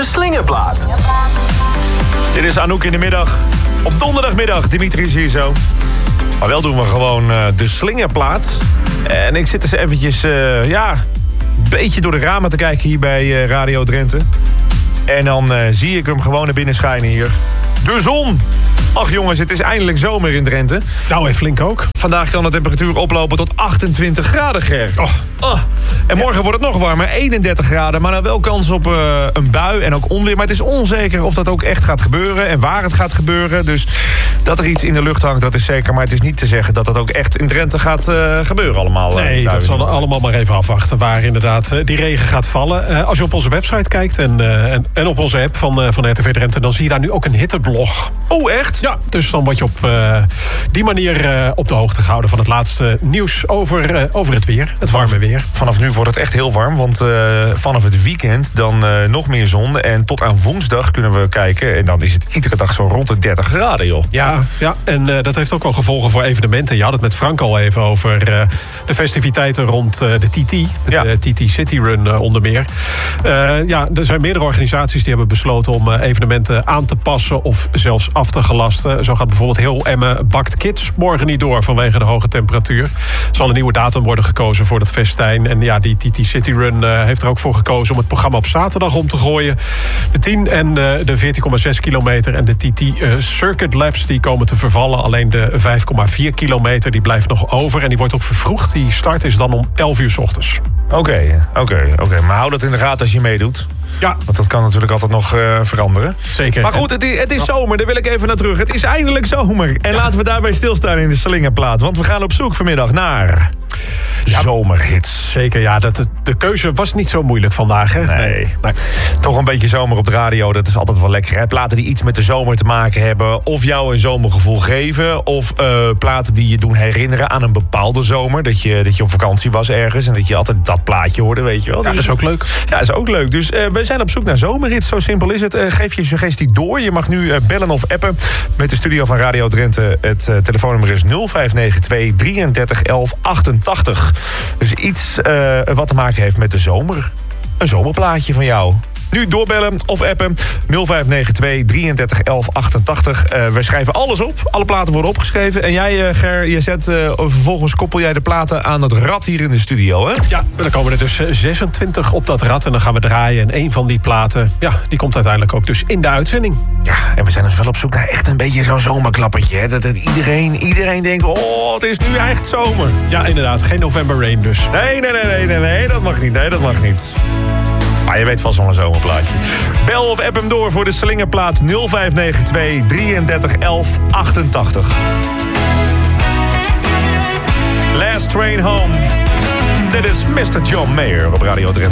Slingerplaat. Dit is Anouk in de middag. Op donderdagmiddag, Dimitri is hier zo. Maar wel doen we gewoon de Slingerplaat. En ik zit eens eventjes, een beetje door de ramen te kijken hier bij Radio Drenthe. En dan zie ik hem gewoon naar binnen schijnen hier. De zon! Ach jongens, het is eindelijk zomer in Drenthe. Nou, en flink ook. Vandaag kan de temperatuur oplopen tot 28 graden, Ger. Oh. En morgen wordt het nog warmer, 31 graden. Maar nou wel kans op een bui en ook onweer. Maar het is onzeker of dat ook echt gaat gebeuren en waar het gaat gebeuren. Dus dat er iets in de lucht hangt, dat is zeker. Maar het is niet te zeggen dat dat ook echt in Drenthe gaat gebeuren allemaal. Nee, dat zal allemaal maar even afwachten waar inderdaad die regen gaat vallen. Als je op onze website kijkt en op onze app van RTV Drenthe, dan zie je daar nu ook een hitteblog. Oh, echt? Ja, dus dan word je op die manier op de hoogte gehouden van het laatste nieuws over het weer. Het warme weer. Vanaf nu wordt het echt heel warm, want vanaf het weekend dan nog meer zon. En tot aan woensdag kunnen we kijken. En dan is het iedere dag zo rond de 30 graden, joh. Ja, en dat heeft ook wel gevolgen voor evenementen. Je had het met Frank al even over de festiviteiten rond de TT. De TT City Run onder meer. Er zijn meerdere organisaties die hebben besloten om evenementen aan te passen of zelfs af te gelasten. Zo gaat bijvoorbeeld heel Emmen Bakt Kids morgen niet door vanwege de hoge temperatuur. Er zal een nieuwe datum worden gekozen voor dat festijn. En ja, die TT City Run heeft er ook voor gekozen om het programma op zaterdag om te gooien. De 10 en de 14,6 kilometer en de TT Circuit Labs die komen te vervallen. Alleen de 5,4 kilometer die blijft nog over. En die wordt ook vervroegd. Die start is dan om 11 uur 's ochtends. Oké. Maar hou dat in de gaten als je meedoet. Ja. Want dat kan natuurlijk altijd nog veranderen. Zeker. Maar goed, het is zomer, daar wil ik even naar terug. Het is eindelijk zomer. En laten we daarbij stilstaan in de Slingerplaat. Want we gaan op zoek vanmiddag naar zomerhits. Zeker, ja. De keuze was niet zo moeilijk vandaag, hè? Nee. Toch een beetje zomer op de radio, dat is altijd wel lekker. Hè? Platen die iets met de zomer te maken hebben. Of jou een zomergevoel geven. Of platen die je doen herinneren aan een bepaalde zomer. Dat je op vakantie was ergens. En dat je altijd dat plaatje hoorde, weet je wel. Ja, dat is ook leuk. Ja, dat is ook leuk. Dus we zijn op zoek naar zomerhits. Zo simpel is het. Geef je suggestie door. Je mag nu bellen of appen met de studio van Radio Drenthe. Het telefoonnummer is 0592 33 11 88. Dus iets wat te maken heeft met de zomer. Een zomerplaatje van jou. Nu doorbellen of appen 0592 33 11 88. We schrijven alles op. Alle platen worden opgeschreven. En jij, Ger, je zet vervolgens koppel jij de platen aan het rad hier in de studio, hè? Ja, dan komen er dus 26 op dat rad en dan gaan we draaien. En één van die platen, die komt uiteindelijk ook dus in de uitzending. Ja, en we zijn dus wel op zoek naar echt een beetje zo'n zomerklappertje. Hè? Dat iedereen denkt, het is nu echt zomer. Ja, inderdaad. Geen November Rain dus. Nee, dat mag niet. Nee, dat mag niet. Maar je weet vast wel een zomerplaatje. Bel of app hem door voor de Slingerplaat 0592 33 11 88. Last Train Home. Dit is Mr. John Mayer op Radio Drenthe.